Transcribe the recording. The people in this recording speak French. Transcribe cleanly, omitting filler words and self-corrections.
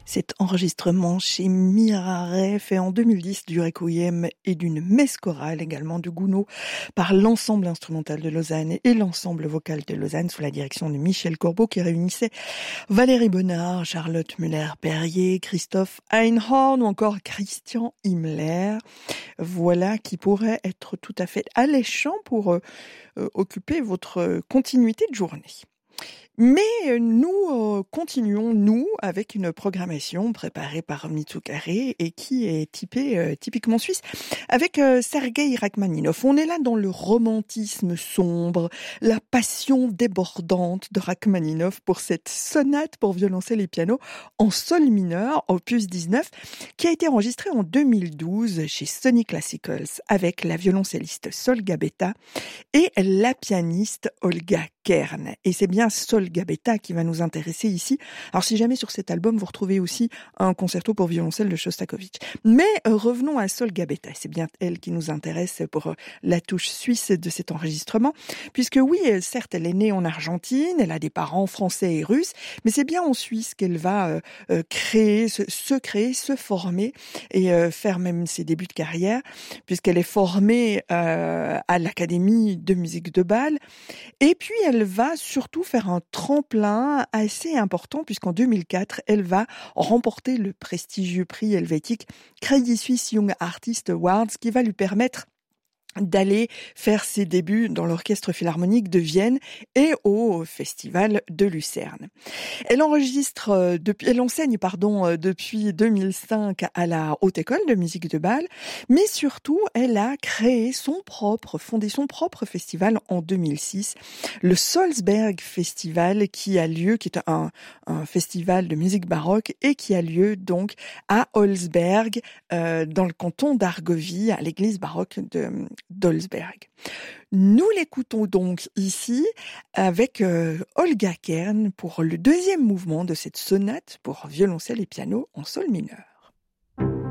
Cet enregistrement chez Mirare, fait en 2010 du requiem et d'une messe chorale également de Gounod par l'ensemble instrumental de Lausanne et l'ensemble vocal de Lausanne sous la direction de Michel Corbeau qui réunissait Valérie Bonnard, Charlotte Muller-Perrier, Christophe Einhorn ou encore Christian Himmler. Voilà qui pourrait être tout à fait alléchant pour occuper votre continuité de journée. Mais nous continuons, nous, avec une programmation préparée par Mitsukare et qui est typiquement suisse, avec Sergei Rachmaninov. On est là dans le romantisme sombre, la passion débordante de Rachmaninov pour cette sonate pour violoncelle et piano en sol mineur, opus 19, qui a été enregistrée en 2012 chez Sony Classicals avec la violoncelliste Sol Gabetta et la pianiste Olga Kern. Et c'est bien Sol Gabetta qui va nous intéresser ici. Alors si jamais sur cet album vous retrouvez aussi un concerto pour violoncelle de Shostakovich. Mais revenons à Sol Gabetta. C'est bien elle qui nous intéresse pour la touche suisse de cet enregistrement. Puisque oui, certes, elle est née en Argentine, elle a des parents français et russes, mais c'est bien en Suisse qu'elle va créer, se former et faire même ses débuts de carrière, puisqu'elle est formée à l'Académie de musique de Bâle. Et puis, elle va surtout faire un tremplin assez important puisqu'en 2004, elle va remporter le prestigieux prix helvétique Credit Suisse Young Artist Awards qui va lui permettre d'aller faire ses débuts dans l'Orchestre Philharmonique de Vienne et au Festival de Lucerne. Elle enseigne depuis 2005 à la Haute École de musique de Bâle, mais surtout, elle a fondé son propre festival en 2006, le Solsberg Festival qui est un festival de musique baroque et qui a lieu donc à Olsberg, dans le canton d'Argovie, à l'église baroque d'Olsberg. Nous l'écoutons donc ici avec Olga Kern pour le deuxième mouvement de cette sonate pour violoncelle et piano en sol mineur.